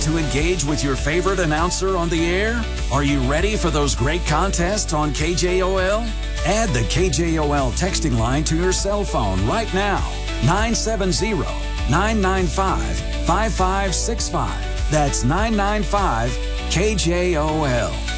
to engage with your favorite announcer on the air? Are you ready for those great contests on KJOL? Add the KJOL texting line to your cell phone right now. 970-995-5565. That's 995 KJOL.